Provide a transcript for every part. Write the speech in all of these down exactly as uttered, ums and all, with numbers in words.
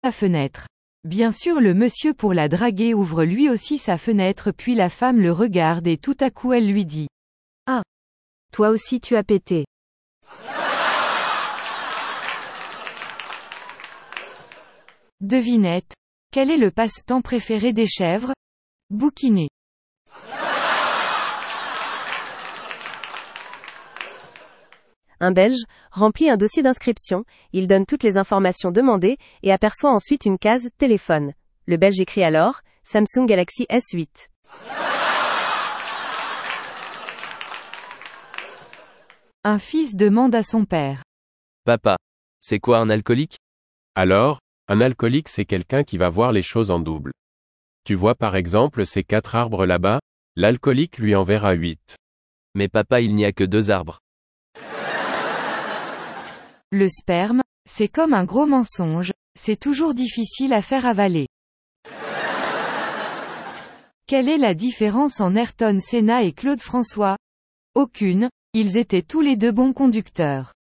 la fenêtre. Bien sûr, le monsieur pour la draguer ouvre lui aussi sa fenêtre, puis la femme le regarde et tout à coup elle lui dit: Ah! Toi aussi tu as pété. Devinette. Quel est le passe-temps préféré des chèvres? Bouquiner. Un Belge remplit un dossier d'inscription, il donne toutes les informations demandées et aperçoit ensuite une case « Téléphone ». Le Belge écrit alors « Samsung Galaxy S huit ». Un fils demande à son père: Papa, c'est quoi un alcoolique? Alors, un alcoolique c'est quelqu'un qui va voir les choses en double. Tu vois par exemple ces quatre arbres là-bas, l'alcoolique lui en verra huit. Mais papa, il n'y a que deux arbres. Le sperme, c'est comme un gros mensonge, c'est toujours difficile à faire avaler. Quelle est la différence en Ayrton Senna et Claude François? Aucune, ils étaient tous les deux bons conducteurs.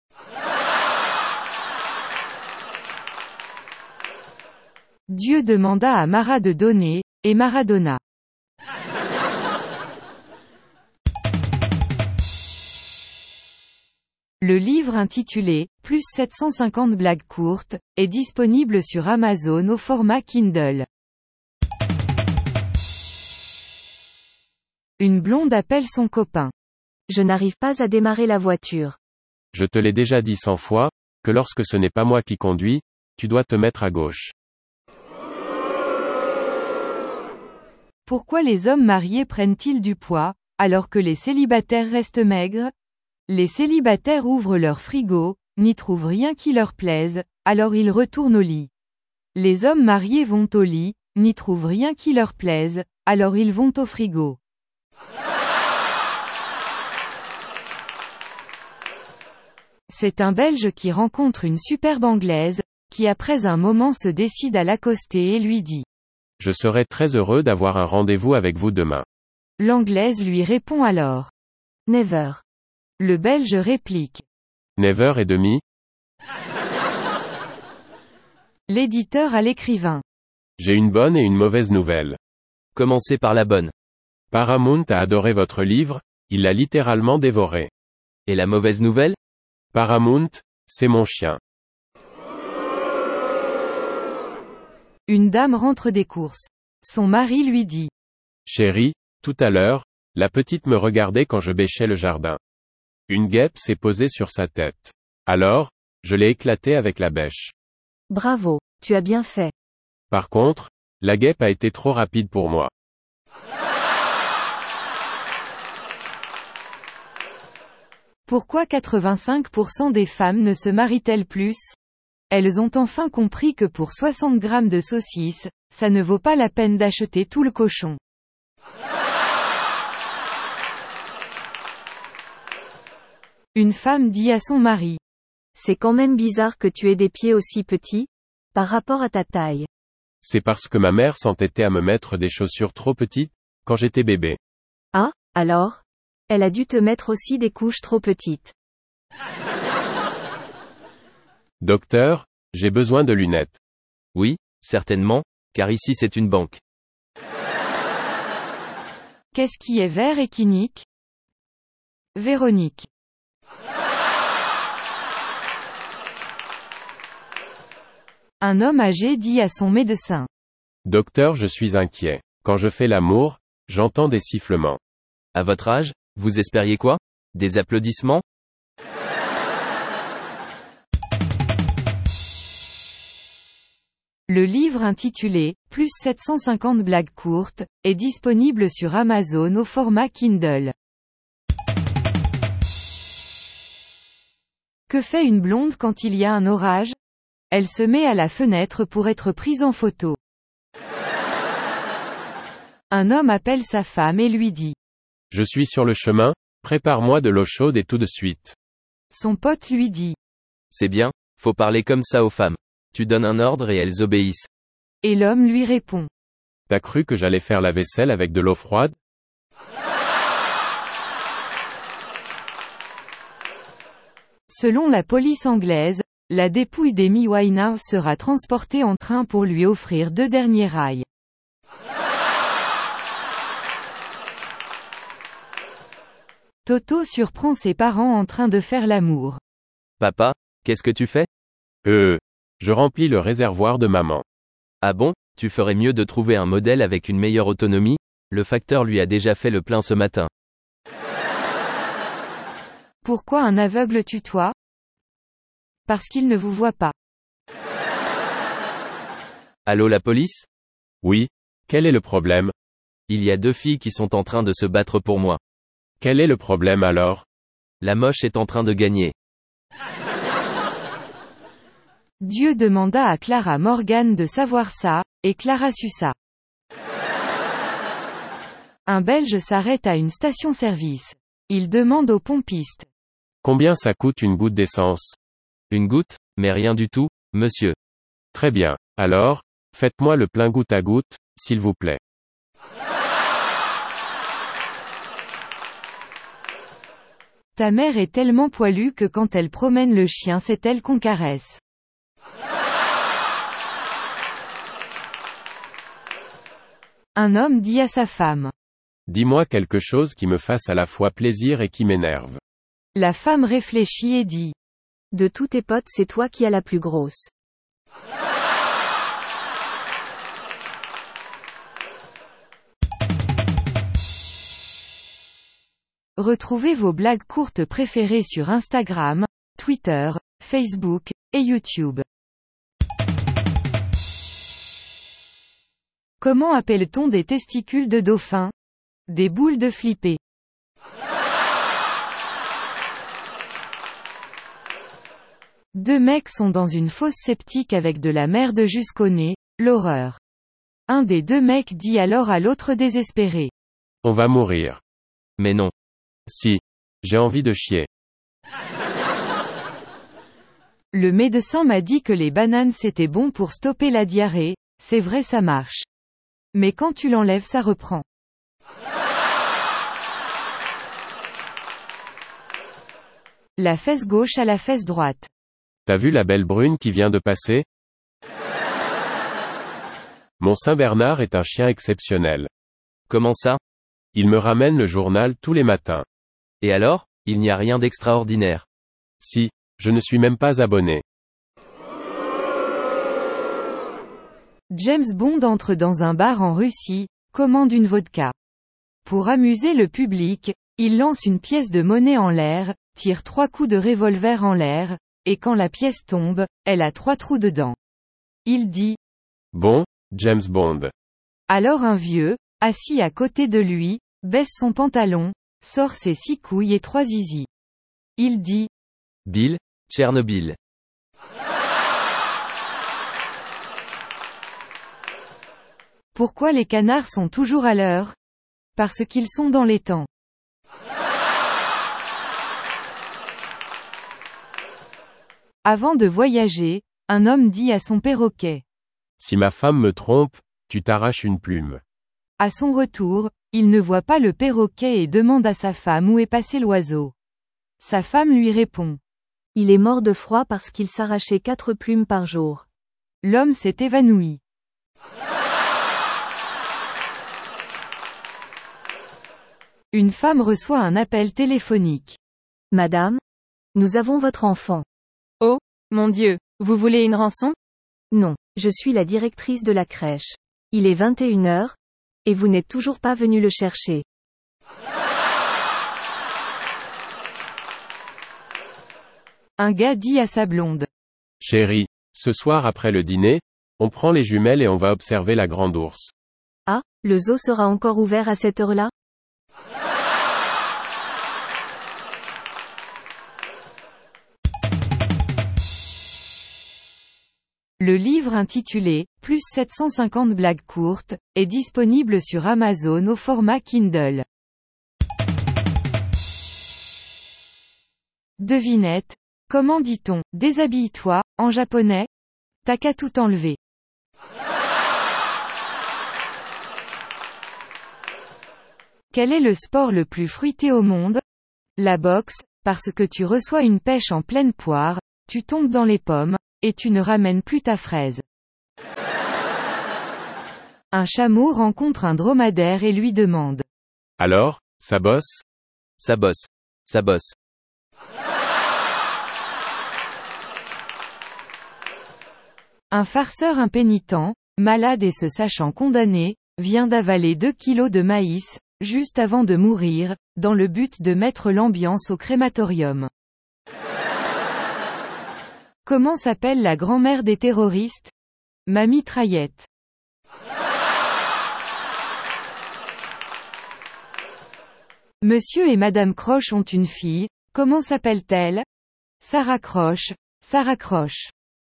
Dieu demanda à Mara de donner, et Mara donna. Le livre intitulé « Plus sept cent cinquante blagues courtes » est disponible sur Amazon au format Kindle. Une blonde appelle son copain. Je n'arrive pas à démarrer la voiture. Je te l'ai déjà dit cent fois, que lorsque ce n'est pas moi qui conduis, tu dois te mettre à gauche. Pourquoi les hommes mariés prennent-ils du poids, alors que les célibataires restent maigres? Les célibataires ouvrent leur frigo, n'y trouvent rien qui leur plaise, alors ils retournent au lit. Les hommes mariés vont au lit, n'y trouvent rien qui leur plaise, alors ils vont au frigo. C'est un Belge qui rencontre une superbe Anglaise, qui après un moment se décide à l'accoster et lui dit: Je serai très heureux d'avoir un rendez-vous avec vous demain. L'Anglaise lui répond alors: Never. Le Belge réplique: Never et demi. L'éditeur à l'écrivain. J'ai une bonne et une mauvaise nouvelle. Commencez par la bonne. Paramount a adoré votre livre, il l'a littéralement dévoré. Et la mauvaise nouvelle? Paramount, c'est mon chien. Une dame rentre des courses. Son mari lui dit: Chérie, tout à l'heure, la petite me regardait quand je bêchais le jardin. Une guêpe s'est posée sur sa tête. Alors, je l'ai éclatée avec la bêche. Bravo, tu as bien fait. Par contre, la guêpe a été trop rapide pour moi. Pourquoi quatre-vingt-cinq pour cent des femmes ne se marient-elles plus? Elles ont enfin compris que pour soixante grammes de saucisses, ça ne vaut pas la peine d'acheter tout le cochon. Une femme dit à son mari: C'est quand même bizarre que tu aies des pieds aussi petits, par rapport à ta taille. C'est parce que ma mère s'entêtait à me mettre des chaussures trop petites, quand j'étais bébé. Ah, alors? Elle a dû te mettre aussi des couches trop petites. Docteur, j'ai besoin de lunettes. Oui, certainement, car ici c'est une banque. Qu'est-ce qui est vert et qui nique? Véronique. Un homme âgé dit à son médecin: Docteur, je suis inquiet. Quand je fais l'amour, j'entends des sifflements. À votre âge, vous espériez quoi? Des applaudissements? Le livre intitulé « Plus sept cent cinquante blagues courtes » est disponible sur Amazon au format Kindle. Que fait une blonde quand il y a un orage? Elle se met à la fenêtre pour être prise en photo. Un homme appelle sa femme et lui dit: Je suis sur le chemin, prépare-moi de l'eau chaude et tout de suite. Son pote lui dit: C'est bien, faut parler comme ça aux femmes. Tu donnes un ordre et elles obéissent. Et l'homme lui répond: T'as cru que j'allais faire la vaisselle avec de l'eau froide? Selon la police anglaise, La dépouille d'Amy Winehouse sera transportée en train pour lui offrir deux derniers rails. Toto surprend ses parents en train de faire l'amour. Papa, qu'est-ce que tu fais? Euh, je remplis le réservoir de maman. Ah bon, tu ferais mieux de trouver un modèle avec une meilleure autonomie, le facteur lui a déjà fait le plein ce matin. Pourquoi un aveugle tutoie? Parce qu'il ne vous voit pas. Allô la police? Oui, quel est le problème? Il y a deux filles qui sont en train de se battre pour moi. Quel est le problème alors? La moche est en train de gagner. Dieu demanda à Clara Morgan de savoir ça, et Clara sut ça. Un Belge s'arrête à une station-service. Il demande au pompiste. Combien ça coûte une goutte d'essence? Une goutte, mais rien du tout, monsieur. Très bien. Alors, faites-moi le plein goutte à goutte, s'il vous plaît. Ta mère est tellement poilue que quand elle promène le chien c'est elle qu'on caresse. Un homme dit à sa femme. Dis-moi quelque chose qui me fasse à la fois plaisir et qui m'énerve. La femme réfléchit et dit. De tous tes potes c'est toi qui as la plus grosse. Retrouvez vos blagues courtes préférées sur Instagram, Twitter, Facebook, et YouTube. Comment appelle-t-on des testicules de dauphin? Des boules de flipper. Deux mecs sont dans une fosse septique avec de la merde jusqu'au nez, l'horreur. Un des deux mecs dit alors à l'autre désespéré. On va mourir. Mais non. Si. J'ai envie de chier. Le médecin m'a dit que les bananes c'était bon pour stopper la diarrhée, c'est vrai ça marche. Mais quand tu l'enlèves ça reprend. La fesse gauche à la fesse droite. T'as vu la belle brune qui vient de passer? Mon Saint-Bernard est un chien exceptionnel. Comment ça? Il me ramène le journal tous les matins. Et alors, il n'y a rien d'extraordinaire. Si, je ne suis même pas abonné. James Bond entre dans un bar en Russie, commande une vodka. Pour amuser le public, il lance une pièce de monnaie en l'air, tire trois coups de revolver en l'air, et quand la pièce tombe, elle a trois trous dedans. Il dit. Bon, James Bond. Alors un vieux, assis à côté de lui, baisse son pantalon, sort ses six couilles et trois zizi. Il dit. Bill, Tchernobyl. Pourquoi les canards sont toujours à l'heure? Parce qu'ils sont dans les temps. Avant de voyager, un homme dit à son perroquet. Si ma femme me trompe, tu t'arraches une plume. À son retour, il ne voit pas le perroquet et demande à sa femme où est passé l'oiseau. Sa femme lui répond. Il est mort de froid parce qu'il s'arrachait quatre plumes par jour. L'homme s'est évanoui. Une femme reçoit un appel téléphonique. Madame, nous avons votre enfant. Oh, mon Dieu, vous voulez une rançon? Non, je suis la directrice de la crèche. Il est vingt et une heures, et vous n'êtes toujours pas venu le chercher. Un gars dit à sa blonde. Chérie, ce soir après le dîner, on prend les jumelles et on va observer la grande ours. Ah, le zoo sera encore ouvert à cette heure-là? Le livre intitulé « Plus sept cent cinquante blagues courtes » est disponible sur Amazon au format Kindle. Devinette. Comment dit-on « déshabille-toi » en japonais? T'as qu'à tout enlever. Quel est le sport le plus fruité au monde? La boxe, parce que tu reçois une pêche en pleine poire, tu tombes dans les pommes, et tu ne ramènes plus ta fraise. Un chameau rencontre un dromadaire et lui demande. Alors, ça bosse? Ça bosse. Ça bosse. Un farceur impénitent, malade et se sachant condamné, vient d'avaler deux kilos de maïs, juste avant de mourir, dans le but de mettre l'ambiance au crématorium. Comment s'appelle la grand-mère des terroristes? Ma mitraillette. Monsieur et Madame Croche ont une fille, comment s'appelle-t-elle? Sarah Croche, Sarah Croche.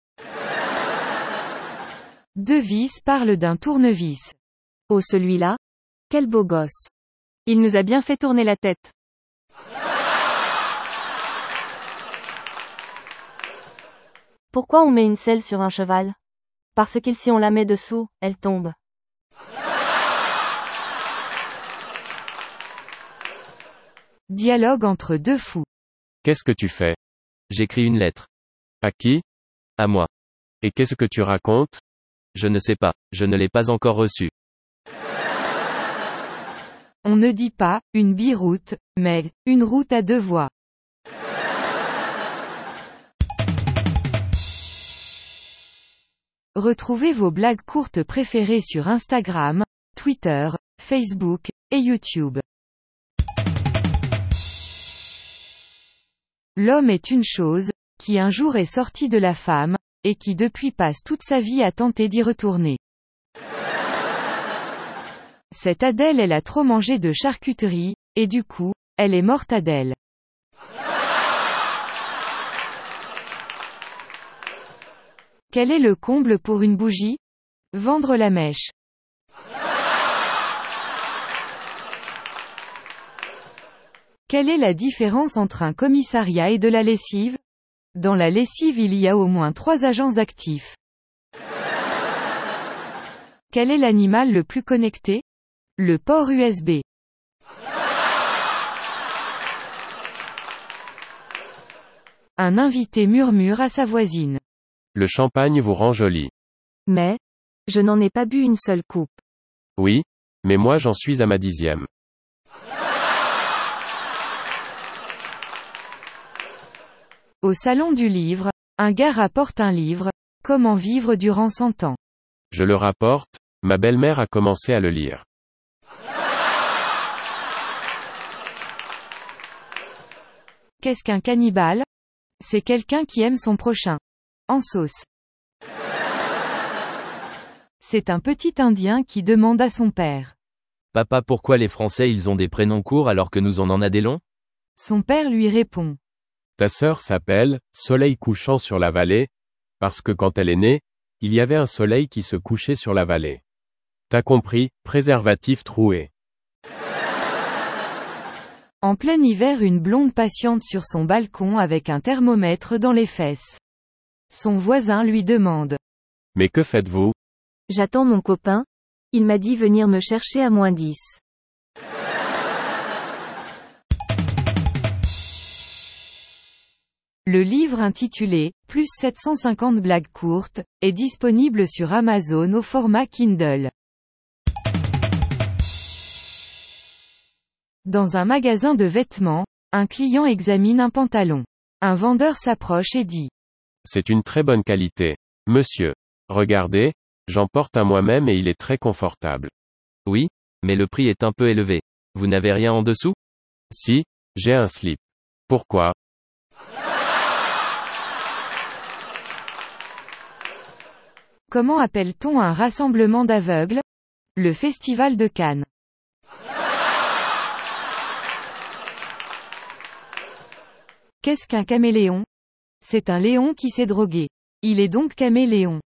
Devise parle d'un tournevis. Oh celui-là? Quel beau gosse. Il nous a bien fait tourner la tête. Pourquoi on met une selle sur un cheval? Parce que si on la met dessous, elle tombe. Dialogue entre deux fous. Qu'est-ce que tu fais? J'écris une lettre. À qui? À moi. Et qu'est-ce que tu racontes? Je ne sais pas, je ne l'ai pas encore reçue. On ne dit pas, une biroute, mais, une route à deux voies. Retrouvez vos blagues courtes préférées sur Instagram, Twitter, Facebook, et YouTube. L'homme est une chose, qui un jour est sorti de la femme, et qui depuis passe toute sa vie à tenter d'y retourner. Cette Adèle elle a trop mangé de charcuterie, et du coup, elle est morte Adèle. Quel est le comble pour une bougie? Vendre la mèche. Quelle est la différence entre un commissariat et de la lessive? Dans la lessive il y a au moins trois agents actifs. Quel est l'animal le plus connecté? Le port U S B. Un invité murmure à sa voisine. Le champagne vous rend jolie. Mais, je n'en ai pas bu une seule coupe. Oui, mais moi j'en suis à ma dixième. Au salon du livre, un gars rapporte un livre, Comment vivre durant cent ans. Je le rapporte, ma belle-mère a commencé à le lire. Qu'est-ce qu'un cannibale? C'est quelqu'un qui aime son prochain. En sauce. C'est un petit Indien qui demande à son père. Papa, pourquoi les Français ils ont des prénoms courts alors que nous on en a des longs? Son père lui répond. Ta sœur s'appelle Soleil couchant sur la vallée, parce que quand elle est née, il y avait un soleil qui se couchait sur la vallée. T'as compris, préservatif troué. En plein hiver, une blonde patiente sur son balcon avec un thermomètre dans les fesses. Son voisin lui demande. Mais que faites-vous? J'attends mon copain. Il m'a dit venir me chercher à moins dix. Le livre intitulé « Plus sept cent cinquante blagues courtes » est disponible sur Amazon au format Kindle. Dans un magasin de vêtements, un client examine un pantalon. Un vendeur s'approche et dit. C'est une très bonne qualité. Monsieur. Regardez, j'en porte un moi-même et il est très confortable. Oui, mais le prix est un peu élevé. Vous n'avez rien en dessous? Si, j'ai un slip. Pourquoi? Comment appelle-t-on un rassemblement d'aveugles? Le Festival de Cannes. Qu'est-ce qu'un caméléon? C'est un léon qui s'est drogué. Il est donc caméléon.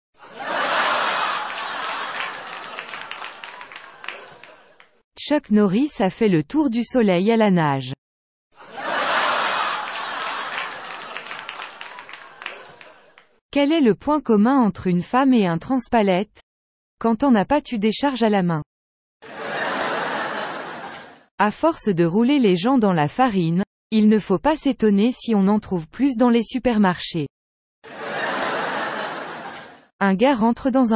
Chuck Norris a fait le tour du soleil à la nage. Quel est le point commun entre une femme et un transpalette? Quand on n'a pas tu décharges à la main. À force de rouler les gens dans la farine, Il ne faut pas s'étonner si on en trouve plus dans les supermarchés. Un gars rentre dans un